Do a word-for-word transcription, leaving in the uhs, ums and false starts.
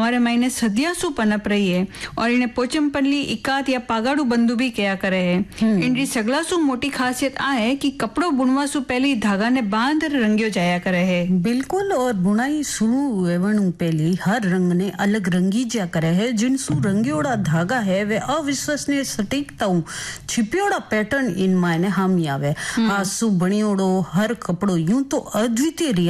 हमारे मायने सदिया सु पनप रही है और इन्हें पोचमपल्ली इकात या पागाड़ू बंधु भी कया करे है। इनकी सगला सु मोटी खासियत आ है कि कपड़ो बुनवा सु पहली धागा ने बांध रंगियो जाया करे है। बिल्कुल, और बुनाई शुरू एवं पहली हर रंग ने अलग रंगी जा करे है। जिनसु रंगियोड़ा धागा है वे अविश्वसनीय सटीकता छिपियोड़ा पैटर्न इन मायने हामी आवे। हाथ सु बनियोड़ो हर कपड़ो यूं तो अद्वितीय